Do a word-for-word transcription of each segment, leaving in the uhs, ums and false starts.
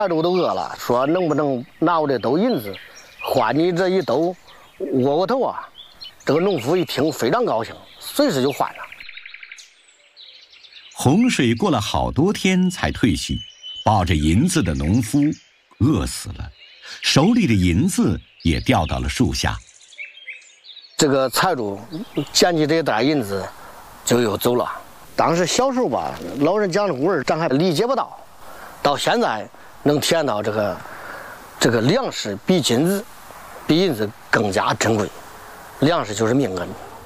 债主都饿了，说能不能拿我这兜银子换你这一兜窝窝头啊？这个农夫一听非常高兴，随时就换了。 洪水过了好多天才退去，抱着银子的农夫饿死了，手里的银子也掉到了树下。 这个财主捡起这袋银子就又走了。当时小时候吧，老人讲的故事咱还理解不到，到现在能体验到这个这个粮食比金子比银子更加珍贵，粮食就是命根。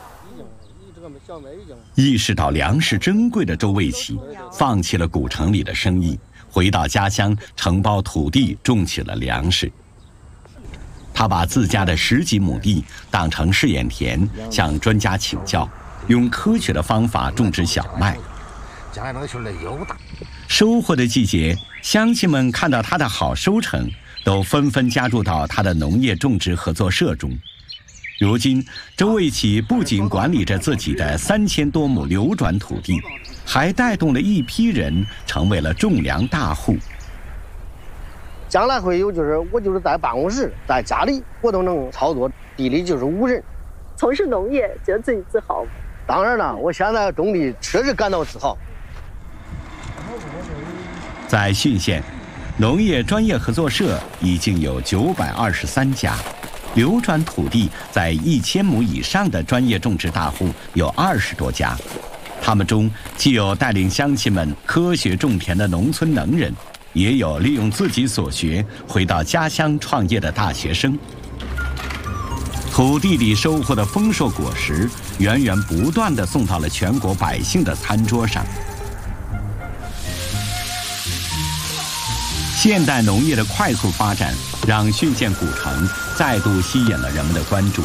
意识到粮食珍贵的周卫奇放弃了古城里的生意，回到家乡承包土地种起了粮食。他把自家的十几亩地当成试验田，向专家请教，用科学的方法种植小麦。收获的季节，乡亲们看到他的好收成，都纷纷加入到他的农业种植合作社中。如今，周卫奇不仅管理着自己的三千多亩流转土地，还带动了一批人成为了种粮大户。 将来会有，就是我就是在办公室，在家里我都能操作，地里就是无人。 从事农业，觉得自己自豪吗？ 当然了，我现在种地确实感到自豪。 在浚县，农业专业合作社已经有九百二十三家。流转土地在一千亩以上的专业种植大户有二十多家，他们中既有带领乡亲们科学种田的农村能人，也有利用自己所学回到家乡创业的大学生。土地里收获的丰硕果实，源源不断地送到了全国百姓的餐桌上。现代农业的快速发展，让浚县古城再度吸引了人们的关注。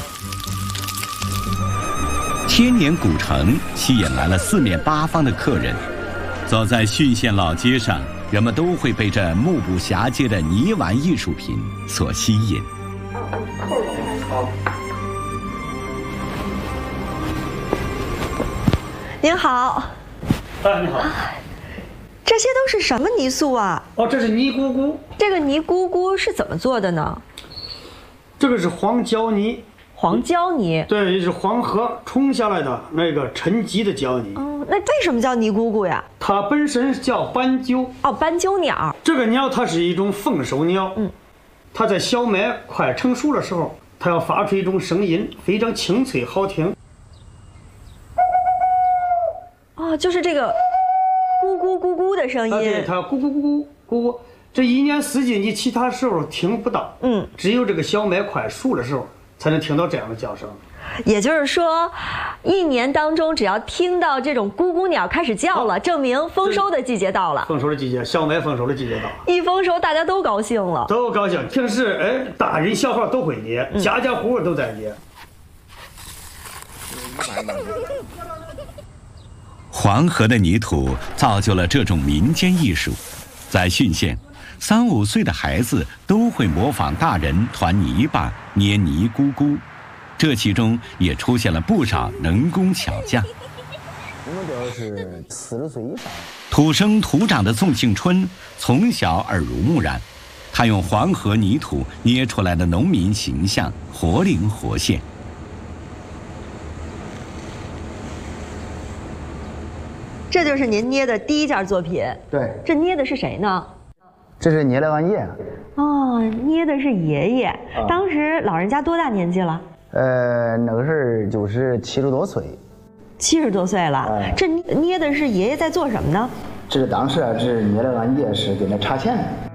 千年古城吸引来了四面八方的客人。走在浚县老街上，人们都会被这目不暇接的泥丸艺术品所吸引。 您好。 哎，你好。 这些都是什么泥塑啊？ 哦，这是泥咕咕。 这个泥咕咕是怎么做的呢？ 这个是黄胶泥。 黄胶泥？ 对，是黄河冲下来的那个沉积的胶泥。 哦，那为什么叫泥咕咕呀？ 它本身叫斑鸠。 哦，斑鸠鸟。这个鸟它是一种凤首鸟。嗯。它在小麦快成熟的时候，它要发出一种声音，非常清脆好听。 哦，就是这个。咕咕咕咕的声音， 啊、对，它咕咕咕咕咕咕，这一年四季你其他时候听不到，嗯，只有这个小麦快熟的时候才能听到这样的叫声。 也就是说，一年当中只要听到这种咕咕鸟开始叫了，啊、证明丰收的季节到了。 丰收的季节，小麦丰收的季节到了。 一丰收，大家都高兴了， 都高兴。平时哎，大人小孩都会捏，嗯、家家户户都在捏。 黄河的泥土造就了这种民间艺术，在浚县，三五岁的孩子都会模仿大人团泥巴、捏泥咕咕，这其中也出现了不少能工巧匠。 我们这是四十岁以上。 土生土长的宋庆春从小耳濡目染，他用黄河泥土捏出来的农民形象活灵活现。 这就是您捏的第一件作品。 对， 这捏的是谁呢？ 这是捏的俺爷。 哦，捏的是爷爷。啊、当时老人家多大年纪了？ 呃，那个时候就是七十多岁。 七十多岁了。哎、这捏的是爷爷在做什么呢？ 这是当时啊，这是捏的俺爷是给那查钱。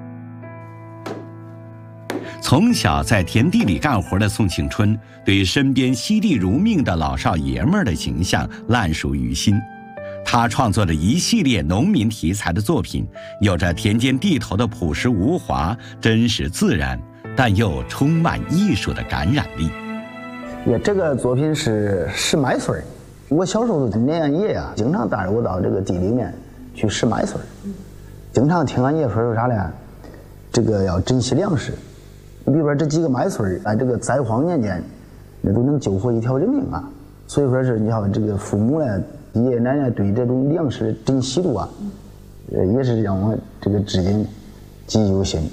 从小在田地里干活的宋庆春，对身边惜地如命的老少爷们儿的形象烂熟于心。他创作的一系列农民题材的作品，有着田间地头的朴实无华、真实自然，但又充满艺术的感染力。 也这个作品是拾麦穗儿。我小时候念俺爷呀，经常带着我到这个地里面去拾麦穗儿，经常听俺爷说说啥呢？这个要珍惜粮食，里边这几个麦穗儿，在这个灾荒年间，那都能救活一条人命啊。所以说是你看这个父母呢。爷爷奶奶对这种粮食的珍惜度啊，呃，也是让我这个至今记忆犹新。